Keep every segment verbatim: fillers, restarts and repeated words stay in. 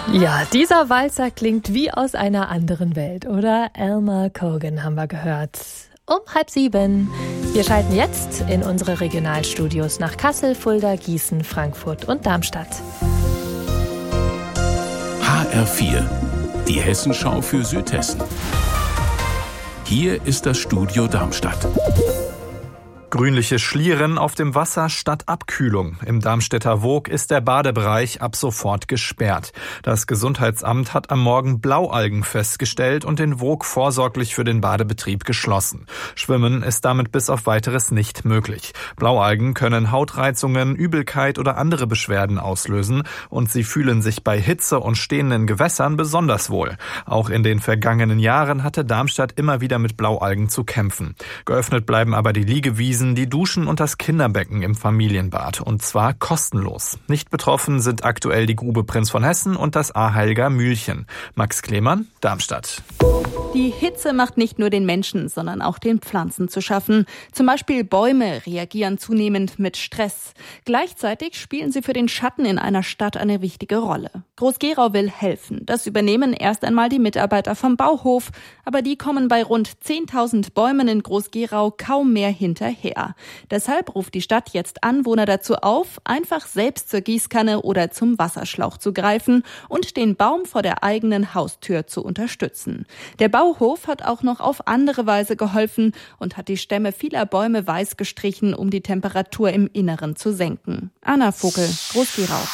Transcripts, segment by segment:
Ja, dieser Walzer klingt wie aus einer anderen Welt, oder? Elmer Cogan haben wir gehört. Um halb sieben. Wir schalten jetzt in unsere Regionalstudios nach Kassel, Fulda, Gießen, Frankfurt und Darmstadt. H R vier, die Hessenschau für Südhessen. Hier ist das Studio Darmstadt. Grünliche Schlieren auf dem Wasser statt Abkühlung. Im Darmstädter Woog ist der Badebereich ab sofort gesperrt. Das Gesundheitsamt hat am Morgen Blaualgen festgestellt und den Woog vorsorglich für den Badebetrieb geschlossen. Schwimmen ist damit bis auf Weiteres nicht möglich. Blaualgen können Hautreizungen, Übelkeit oder andere Beschwerden auslösen und sie fühlen sich bei Hitze und stehenden Gewässern besonders wohl. Auch in den vergangenen Jahren hatte Darmstadt immer wieder mit Blaualgen zu kämpfen. Geöffnet bleiben aber die Liegewiesen, die Duschen und das Kinderbecken im Familienbad. Und zwar kostenlos. Nicht betroffen sind aktuell die Grube Prinz von Hessen und das Aheilger Mühlchen. Max Klemann, Darmstadt. Die Hitze macht nicht nur den Menschen, sondern auch den Pflanzen zu schaffen. Zum Beispiel Bäume reagieren zunehmend mit Stress. Gleichzeitig spielen sie für den Schatten in einer Stadt eine wichtige Rolle. Groß-Gerau will helfen. Das übernehmen erst einmal die Mitarbeiter vom Bauhof. Aber die kommen bei rund zehntausend Bäumen in Groß-Gerau kaum mehr hinterher. Deshalb ruft die Stadt jetzt Anwohner dazu auf, einfach selbst zur Gießkanne oder zum Wasserschlauch zu greifen und den Baum vor der eigenen Haustür zu unterstützen. Der Bauhof hat auch noch auf andere Weise geholfen und hat die Stämme vieler Bäume weiß gestrichen, um die Temperatur im Inneren zu senken. Anna Vogel, Groß-Gerau.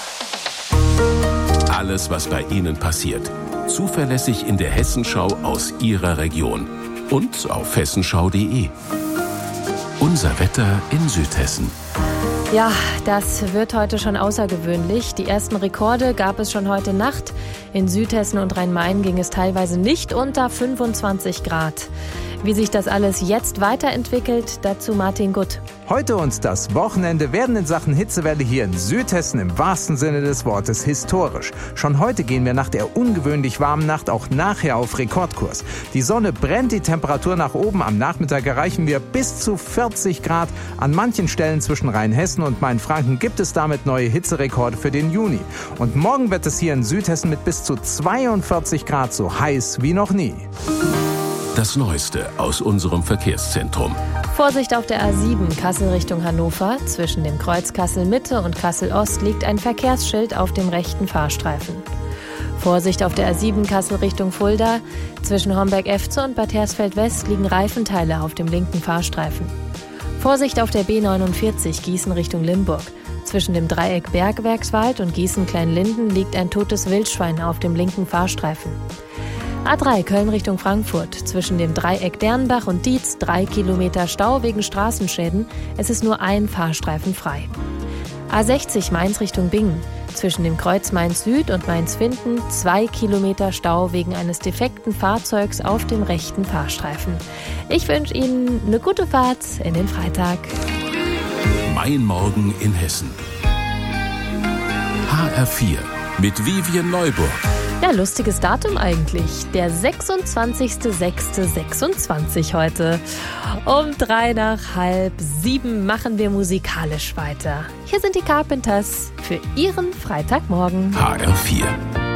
Alles, was bei Ihnen passiert, zuverlässig in der Hessenschau aus Ihrer Region und auf hessenschau punkt de. Unser Wetter in Südhessen. Ja, das wird heute schon außergewöhnlich. Die ersten Rekorde gab es schon heute Nacht. In Südhessen und Rhein-Main ging es teilweise nicht unter fünfundzwanzig Grad. Wie sich das alles jetzt weiterentwickelt, dazu Martin Gutt. Heute und das Wochenende werden in Sachen Hitzewelle hier in Südhessen im wahrsten Sinne des Wortes historisch. Schon heute gehen wir nach der ungewöhnlich warmen Nacht auch nachher auf Rekordkurs. Die Sonne brennt, die Temperatur nach oben. Am Nachmittag erreichen wir bis zu vierzig Grad. An manchen Stellen zwischen Rheinhessen und Mainfranken gibt es damit neue Hitzerekorde für den Juni. Und morgen wird es hier in Südhessen mit bis zu zweiundvierzig Grad so heiß wie noch nie. Das Neueste aus unserem Verkehrszentrum. Vorsicht auf der A sieben Kassel Richtung Hannover. Zwischen dem Kreuz Kassel-Mitte und Kassel-Ost liegt ein Verkehrsschild auf dem rechten Fahrstreifen. Vorsicht auf der A sieben Kassel Richtung Fulda. Zwischen Homberg-Efze und Bad Hersfeld-West liegen Reifenteile auf dem linken Fahrstreifen. Vorsicht auf der B neunundvierzig Gießen Richtung Limburg. Zwischen dem Dreieck Bergwerkswald und Gießen-Kleinlinden liegt ein totes Wildschwein auf dem linken Fahrstreifen. A drei Köln Richtung Frankfurt. Zwischen dem Dreieck Dernbach und Dietz drei Kilometer Stau wegen Straßenschäden. Es ist nur ein Fahrstreifen frei. A sechzig Mainz Richtung Bingen. Zwischen dem Kreuz Mainz Süd und Mainz-Winden zwei Kilometer Stau wegen eines defekten Fahrzeugs auf dem rechten Fahrstreifen. Ich wünsche Ihnen eine gute Fahrt in den Freitag. Mein Morgen in Hessen. H R vier mit Vivian Neuburg. Ja, lustiges Datum eigentlich. Der sechsundzwanzigster sechster sechsundzwanzig heute. Um drei nach halb sieben machen wir musikalisch weiter. Hier sind die Carpenters für Ihren Freitagmorgen. H R vier.